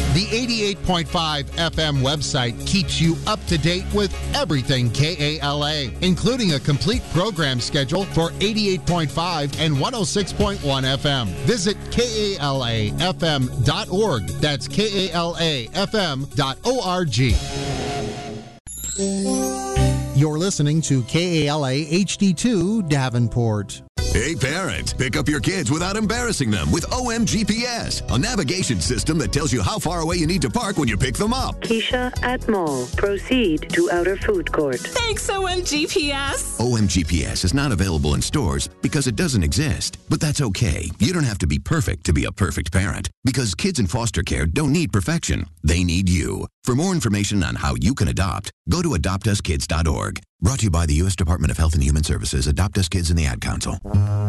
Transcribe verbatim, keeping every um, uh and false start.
The eighty-eight point five F M website keeps you up to date with everything K A L A, including a complete program schedule for eighty-eight point five and one oh six point one F M. Visit K A L A F M dot org. That's K A L A F M dot org. You're listening to K A L A H D two Davenport. Hey parents, pick up your kids without embarrassing them with O M G P S, a navigation system that tells you how far away you need to park when you pick them up. Keisha at mall. Proceed to outer food court. Thanks, O M G P S. O M G P S is not available in stores because it doesn't exist. But that's okay. You don't have to be perfect to be a perfect parent, because kids in foster care don't need perfection. They need you. For more information on how you can adopt, go to adopt us kids dot org. Brought to you by the U S Department of Health and Human Services, Adopt Us Kids, and the Ad Council.